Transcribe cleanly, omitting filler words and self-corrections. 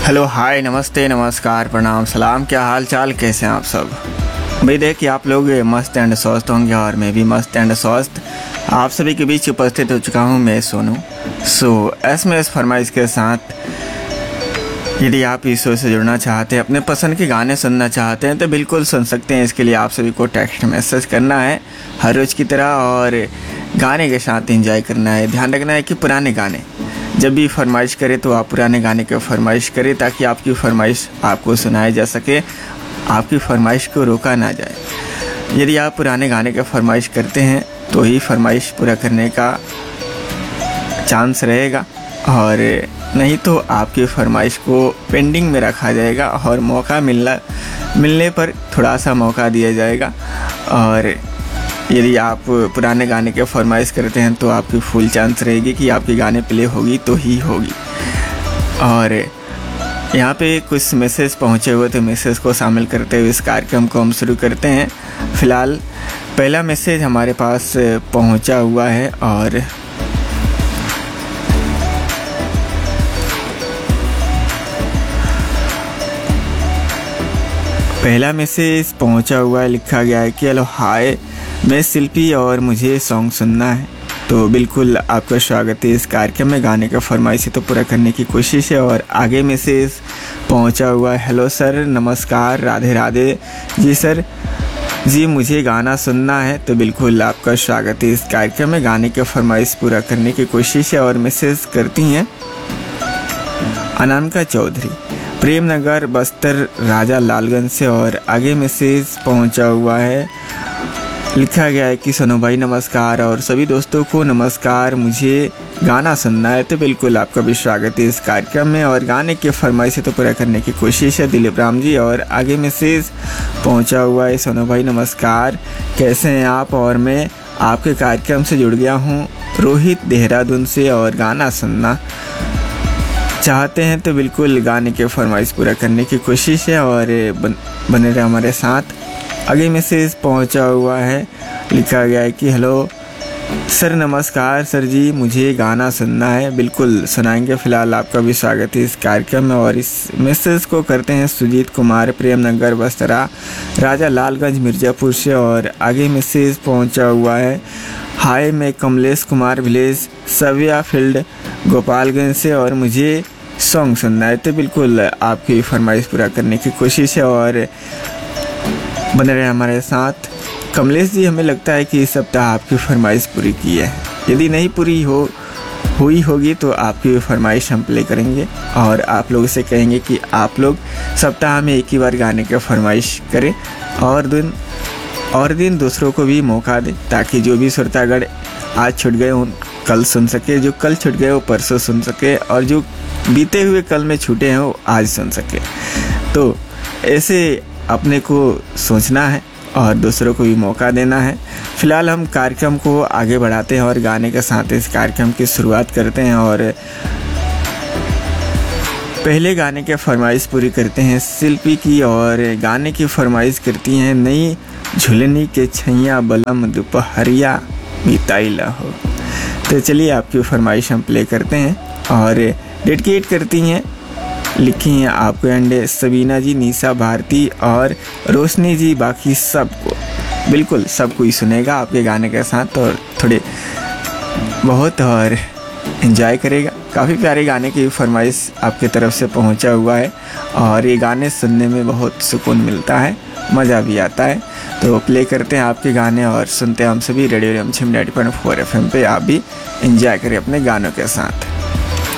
Hello hi नमस्ते नमस्कार प्रणाम सलाम, क्या हाल चाल, कैसे हैं आप सब। उम्मीद है कि आप लोग मस्त एंड स्वस्थ होंगे और मैं भी मस्त एंड स्वस्थ आप सभी के बीच उपस्थित हो चुका हूं। मैं सोनू एस फरमाइश के साथ। यदि आप इस शो से जुड़ना चाहते हैं, अपने पसंद के गाने सुनना चाहते हैं तो बिल्कुल सुन सकते हैं। इसके लिए आप सभी को टेक्स्ट मैसेज करना है हर रोज़ की तरह और गाने के साथ एंजॉय करना है। ध्यान रखना है कि पुराने गाने जब भी फरमाइश करें तो आप पुराने गाने की फरमाइश करें ताकि आपकी फरमाइश आपको सुनाई जा सके, आपकी फरमाइश को रोका ना जाए। यदि आप पुराने गाने की फरमाइश करते हैं तो ही फरमाइश पूरा करने का चांस रहेगा और नहीं तो आपकी फरमाइश को पेंडिंग में रखा जाएगा और मौका मिलने पर थोड़ा सा मौका दिया जाएगा। और यदि आप पुराने गाने के फरमाइश करते हैं तो आपकी फुल चांस रहेगी कि आपके गाने प्ले होगी तो ही होगी। और यहाँ पे कुछ मैसेज पहुँचे हुए थे, मैसेज को शामिल करते हुए इस कार्यक्रम को हम शुरू करते हैं। फ़िलहाल पहला मैसेज हमारे पास पहुँचा हुआ है और पहला मैसेज पहुंचा हुआ है, लिखा गया है कि हेलो हाय, मैं शिल्पी और मुझे सॉन्ग सुनना है। तो बिल्कुल आपका स्वागत है इस कार्यक्रम में। गाने का फरमाइश तो पूरा करने की कोशिश है। और आगे मैसेज पहुंचा हुआ है, हेलो सर नमस्कार, राधे राधे। जी सर जी, मुझे गाना सुनना है। तो बिल्कुल आपका स्वागत है इस कार्यक्रम में। गाने का फरमाइश पूरा करने की कोशिश है। और मैसेज करती हैं अनामिका चौधरी, प्रेमनगर बस्तर राजा लालगंज से। और आगे मैसेज पहुंचा हुआ है, लिखा गया है कि सोनू भाई नमस्कार और सभी दोस्तों को नमस्कार, मुझे गाना सुनना है। तो बिल्कुल आपका भी स्वागत है इस कार्यक्रम में। और गाने की फरमाइश तो पूरा करने की कोशिश है दिलीप राम जी। और आगे मैसेज पहुंचा हुआ है, सोनू भाई नमस्कार, कैसे हैं आप। और मैं आपके कार्यक्रम से जुड़ गया हूं रोहित देहरादून से और गाना सुनना चाहते हैं। तो बिल्कुल गाने के फरमाइश पूरा करने की कोशिश है और बने रहे हमारे साथ। आगे मैसेज पहुंचा हुआ है, लिखा गया है कि हेलो सर नमस्कार सर जी, मुझे गाना सुनना है। बिल्कुल सुनाएंगे। फ़िलहाल आपका भी स्वागत है इस कार्यक्रम में। और इस मैसेज को करते हैं सुजीत कुमार, प्रेमनगर बस्तरा राजा लालगंज मिर्ज़ापुर से। और आगे मैसेज पहुंचा हुआ है, हाय मैं कमलेश कुमार विलेज सविया फील्ड गोपालगंज से और मुझे सॉन्ग सुनना है। तो बिल्कुल आपकी फरमाइश पूरा करने की कोशिश है और बने रहे हमारे साथ। कमलेश जी, हमें लगता है कि इस सप्ताह आपकी फरमाइश पूरी की है। यदि नहीं पूरी हुई होगी तो आपकी फरमाइश हम प्ले करेंगे और आप लोगों से कहेंगे कि आप लोग सप्ताह में एक ही बार गाने का फरमाइश करें और दिन दूसरों को भी मौका दें ताकि जो भी श्रोतागण आज छूट गए उन कल सुन सके, जो कल छूट गए वो परसों सुन सके और जो बीते हुए कल में छूटे हैं वो आज सुन सके। तो ऐसे अपने को सोचना है और दूसरों को भी मौका देना है। फिलहाल हम कार्यक्रम को आगे बढ़ाते हैं और गाने के साथ इस कार्यक्रम की शुरुआत करते हैं। और पहले गाने के फरमाइश पूरी करते हैं शिल्पी की। और गाने की फरमाइश करती हैं नई झुलनी के छैया बलम दोपहरिया बिताइला हो। तो चलिए आपकी फरमाइश हम प्ले करते हैं और डेडिकेट करती हैं, लिखी हैं आपको एंड सबीना जी, निशा भारती और रोशनी जी, बाकी सबको। बिल्कुल सब कोई सुनेगा आपके गाने के साथ और थोड़े बहुत और एंजॉय करेगा। काफ़ी प्यारे गाने की फरमाइश आपकी तरफ से पहुंचा हुआ है और ये गाने सुनने में बहुत सुकून मिलता है, मज़ा भी आता है। तो प्ले करते हैं आपके गाने और सुनते हैं हम सभी रेडियो रिमझिम 90.4 FM पे। आप भी एंजॉय करें अपने गानों के साथ।